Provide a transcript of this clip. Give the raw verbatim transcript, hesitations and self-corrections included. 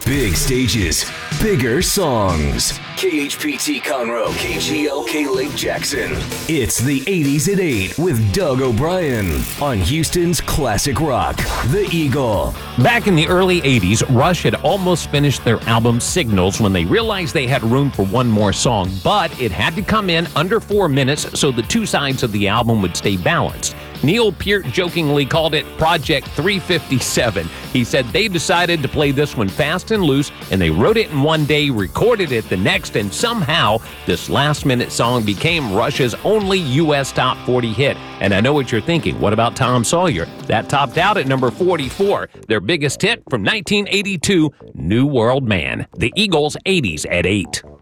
Big stages, bigger songs. K H P T Conroe, K G L K Lake Jackson. It's the eighties at eight with Doug O'Brien on Houston's Classic Rock, The Eagle. Back in the early eighties, Rush had almost finished their album Signals when they realized they had room for one more song, but it had to come in under four minutes so the two sides of the album would stay balanced. Neil Peart jokingly called it Project three fifty-seven. He said they decided to play this one fast and loose, and they wrote it in one day, recorded it the next, and somehow this last-minute song became Rush's only U S top forty hit. And I know what you're thinking. What about Tom Sawyer? That topped out at number forty-four. Their biggest hit from nineteen eighty-two, New World Man. The Eagles' eighties at eight.